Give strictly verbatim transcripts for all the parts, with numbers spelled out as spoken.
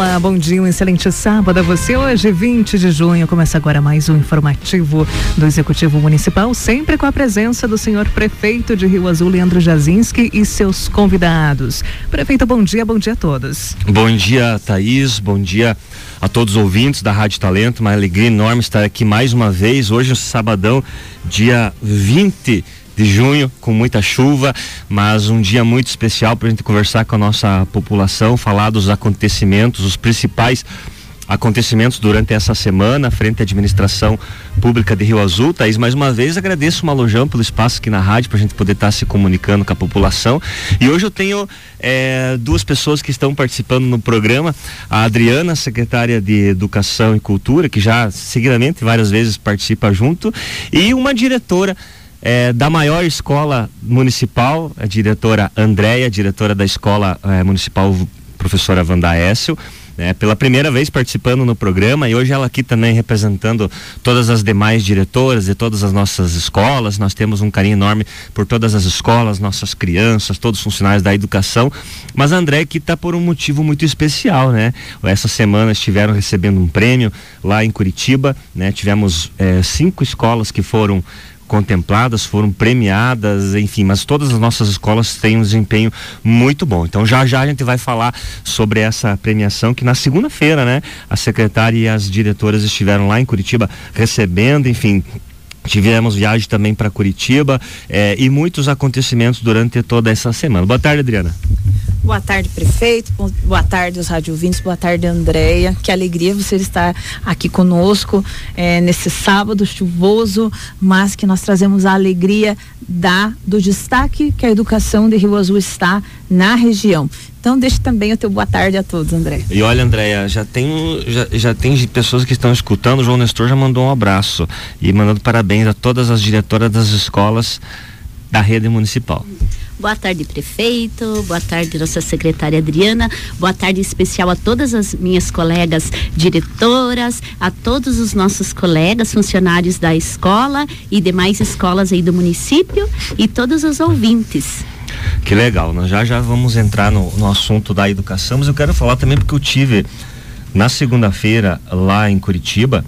Olá, bom dia, um excelente sábado a você. Hoje, vinte de junho, começa agora mais um informativo do Executivo Municipal, sempre com a presença do senhor prefeito de Rio Azul, Leandro Jazinski, e seus convidados. Prefeito, bom dia, bom dia a todos. Bom dia, Thaís, bom dia a todos os ouvintes da Rádio Talento. Uma alegria enorme estar aqui mais uma vez, hoje, sabadão, dia vinte de junho, com muita chuva, mas um dia muito especial para a gente conversar com a nossa população, falar dos acontecimentos, os principais acontecimentos durante essa semana, frente à administração pública de Rio Azul. Thaís, mais uma vez agradeço o Malojão pelo espaço aqui na rádio para a gente poder estar se comunicando com a população. E hoje eu tenho é, duas pessoas que estão participando no programa: a Adriana, secretária de Educação e Cultura, que já seguidamente várias vezes participa junto, e uma diretora É, da maior escola municipal, a diretora Andréia, diretora da escola é, municipal professora Wanda Essel, né, pela primeira vez participando no programa, e hoje ela aqui também representando todas as demais diretoras de todas as nossas escolas. Nós temos um carinho enorme por todas as escolas, nossas crianças, todos os funcionários da educação, mas a Andréia aqui está por um motivo muito especial, né? Essa semana estiveram recebendo um prêmio lá em Curitiba, né? Tivemos é, cinco escolas que foram contempladas, foram premiadas, enfim, mas todas as nossas escolas têm um desempenho muito bom. Então já já a gente vai falar sobre essa premiação, que na segunda-feira, né, a secretária e as diretoras estiveram lá em Curitiba recebendo, enfim. Tivemos viagem também para Curitiba eh, e muitos acontecimentos durante toda essa semana. Boa tarde, Adriana. Boa tarde, prefeito. Boa tarde, os rádio ouvintes. Boa tarde, Andréia. Que alegria você estar aqui conosco eh, nesse sábado chuvoso, mas que nós trazemos a alegria da, do destaque que a educação de Rio Azul está na região. Então deixa também o teu boa tarde a todos, André. E olha, Andréia, já tem, já, já tem pessoas que estão escutando. O João Nestor já mandou um abraço e mandando parabéns a todas as diretoras das escolas da rede municipal. Boa tarde, prefeito. Boa tarde, nossa secretária Adriana. Boa tarde especial a todas as minhas colegas diretoras, a todos os nossos colegas funcionários da escola e demais escolas aí do município e todos os ouvintes. Que legal, nós já já vamos entrar no, no assunto da educação, mas eu quero falar também porque eu tive na segunda-feira lá em Curitiba,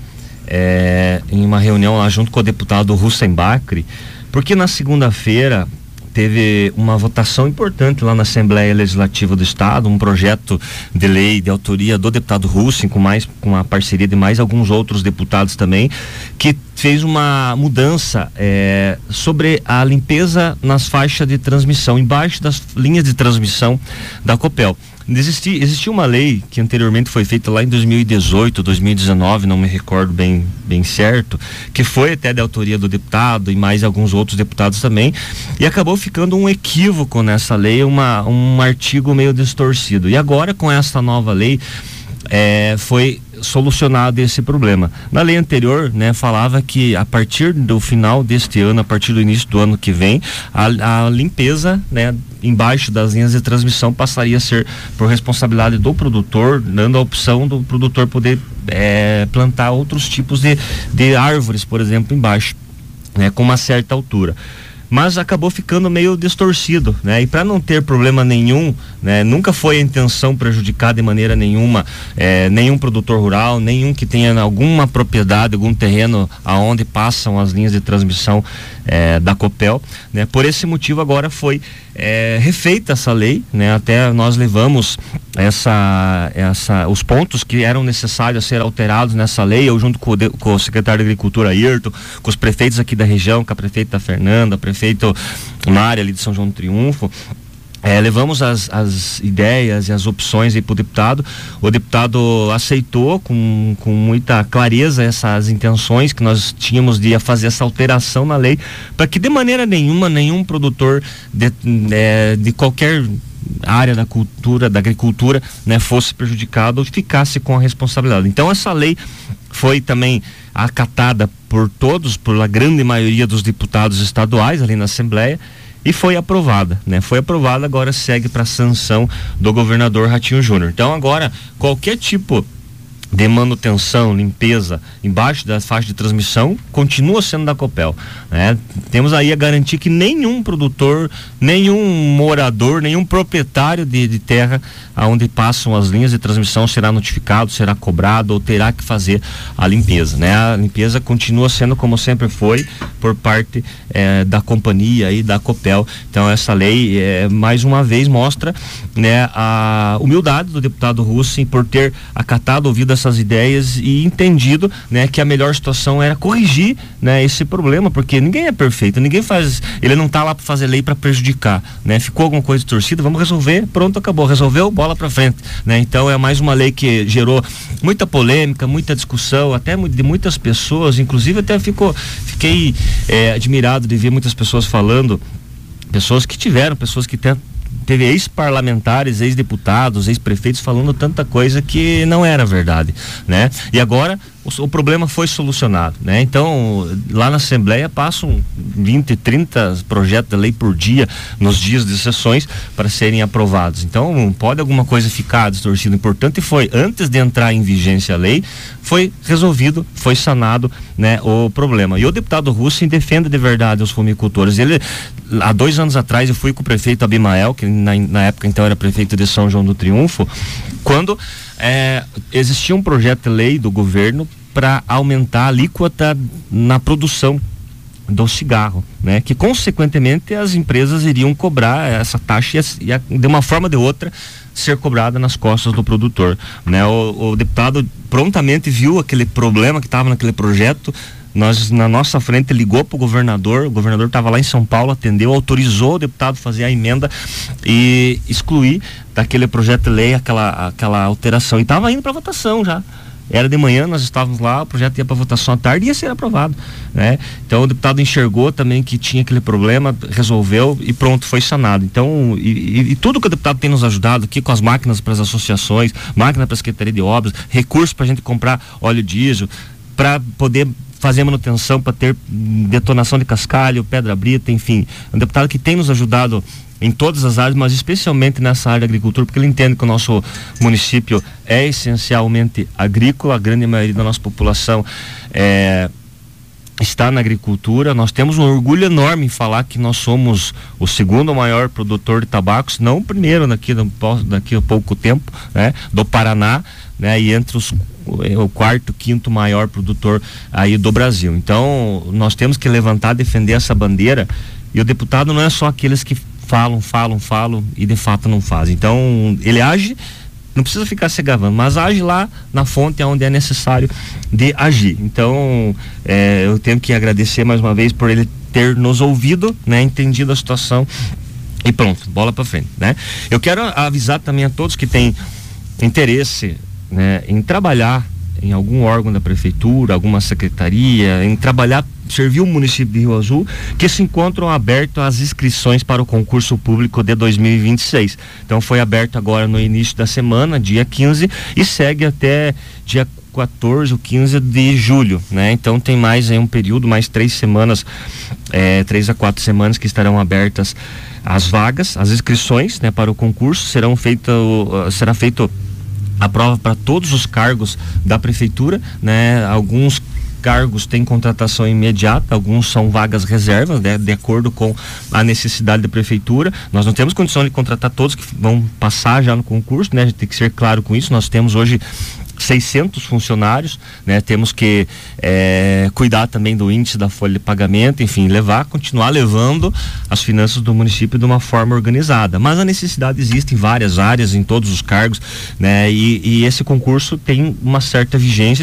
é, em uma reunião lá junto com o deputado Hussein Bakri, porque na segunda-feira teve uma votação importante lá na Assembleia Legislativa do Estado, um projeto de lei de autoria do deputado Hussein, com mais, com a parceria de mais alguns outros deputados também, que fez uma mudança é, sobre a limpeza nas faixas de transmissão, embaixo das linhas de transmissão da Copel. Existia, existia uma lei que anteriormente foi feita lá em dois mil e dezoito, dois mil e dezenove, não me recordo bem, bem certo, que foi até de autoria do deputado e mais alguns outros deputados também, e acabou ficando um equívoco nessa lei, uma, um artigo meio distorcido. E agora, com essa nova lei, é, foi solucionado esse problema. Na lei anterior, né, falava que a partir do final deste ano, a partir do início do ano que vem, a, a limpeza, né, embaixo das linhas de transmissão passaria a ser por responsabilidade do produtor, dando a opção do produtor poder é, plantar outros tipos de, de árvores, por exemplo, embaixo, né, com uma certa altura. Mas acabou ficando meio distorcido, né? E para não ter problema nenhum, né? Nunca foi a intenção prejudicar de maneira nenhuma é, nenhum produtor rural, nenhum que tenha alguma propriedade, algum terreno aonde passam as linhas de transmissão é, da Copel, né? Por esse motivo agora foi é, refeita essa lei, né? Até nós levamos essa, essa, os pontos que eram necessários a ser alterados nessa lei, eu junto com o, de, com o secretário de Agricultura Ayrton, com os prefeitos aqui da região, com a prefeita Fernanda, a prefeita na área ali de São João do Triunfo, é, levamos as, as ideias e as opções aí para o deputado. O deputado aceitou com, com muita clareza essas intenções que nós tínhamos de fazer essa alteração na lei, para que de maneira nenhuma, nenhum produtor de, é, de qualquer área da cultura, da agricultura, né, fosse prejudicado ou ficasse com a responsabilidade. Então essa lei foi também acatada por todos, por a grande maioria dos deputados estaduais ali na Assembleia, e foi aprovada, né? Foi aprovada, agora segue para sanção do governador Ratinho Júnior. Então agora, qualquer tipo de manutenção, limpeza, embaixo da faixa de transmissão, continua sendo da Copel, né? Temos aí a garantia que nenhum produtor, nenhum morador, nenhum proprietário de, de terra aonde passam as linhas de transmissão será notificado, será cobrado ou terá que fazer a limpeza, né? A limpeza continua sendo como sempre foi por parte eh, da companhia e da Copel. Então essa lei eh, mais uma vez mostra, né, a humildade do deputado Russen por ter acatado, ouvido essas ideias e entendido, né, que a melhor situação era corrigir, né, esse problema, porque ninguém é perfeito, ninguém faz, ele não tá lá para fazer lei para prejudicar, né? Ficou alguma coisa torcida, vamos resolver, pronto, acabou, resolveu, bola para frente, né? Então é mais uma lei que gerou muita polêmica, muita discussão, até de muitas pessoas, inclusive até ficou, fiquei é, admirado de ver muitas pessoas falando, pessoas que tiveram, pessoas que tem, teve ex-parlamentares, ex-deputados, ex-prefeitos falando tanta coisa que não era verdade, né? E agora o, o problema foi solucionado, né? Então lá na Assembleia passam vinte, trinta projetos de lei por dia nos dias de sessões para serem aprovados. Então pode alguma coisa ficar distorcida. Importante foi, antes de entrar em vigência a lei, foi resolvido, foi sanado, né, o problema. E o deputado Russen defende de verdade os fumicultores. Ele, há dois anos atrás, eu fui com o prefeito Abimael, que na, na época então era prefeito de São João do Triunfo, quando é, existia um projeto de lei do governo para aumentar a alíquota na produção do cigarro, né? Que consequentemente as empresas iriam cobrar essa taxa e, e a, de uma forma ou de outra ser cobrada nas costas do produtor, né? O, o deputado prontamente viu aquele problema que estava naquele projeto. Nós, na nossa frente, ligou para o governador, o governador estava lá em São Paulo, atendeu, autorizou o deputado a fazer a emenda e excluir daquele projeto de lei aquela, aquela alteração, e estava indo para votação já. Era de manhã, nós estávamos lá, o projeto ia para votação à tarde e ia ser aprovado, né? Então o deputado enxergou também que tinha aquele problema, resolveu e pronto, foi sanado. Então, e, e, e tudo que o deputado tem nos ajudado aqui com as máquinas para as associações, máquina para a Secretaria de Obras, recursos para a gente comprar óleo diesel, para poder fazer manutenção, para ter detonação de cascalho, pedra brita, enfim. Um deputado que tem nos ajudado em todas as áreas, mas especialmente nessa área da agricultura, porque ele entende que o nosso município é essencialmente agrícola, a grande maioria da nossa população é, está na agricultura. Nós temos um orgulho enorme em falar que nós somos o segundo maior produtor de tabacos, não o primeiro daqui, daqui a pouco tempo, né, do Paraná, né, e entre os o quarto, quinto maior produtor aí do Brasil. Então nós temos que levantar, defender essa bandeira, e o deputado não é só aqueles que falam, falam, falam e de fato não fazem. Então ele age, não precisa ficar se gravando, mas age lá na fonte onde é necessário de agir. Então é, eu tenho que agradecer mais uma vez por ele ter nos ouvido, né, entendido a situação e pronto, bola para frente, né? Eu quero avisar também a todos que têm interesse, né, em trabalhar em algum órgão da prefeitura, alguma secretaria, em trabalhar, servir o município de Rio Azul, que se encontram abertas as inscrições para o concurso público de dois mil e vinte e seis. Então foi aberto agora no início da semana, dia quinze, e segue até dia quatorze ou quinze de julho, né? Então tem mais aí um período, mais três semanas, é, três a quatro semanas que estarão abertas as vagas, as inscrições, né, para o concurso. Serão feito, uh, será feito a prova para todos os cargos da prefeitura, né? Alguns cargos têm contratação imediata, alguns são vagas reservas, né, de acordo com a necessidade da prefeitura. Nós não temos condição de contratar todos que vão passar já no concurso, né? A gente tem que ser claro com isso. Nós temos hoje seiscentos funcionários, né? Temos que é, cuidar também do índice da folha de pagamento, enfim, levar, continuar levando as finanças do município de uma forma organizada. Mas a necessidade existe em várias áreas, em todos os cargos, né? E, e esse concurso tem uma certa vigência.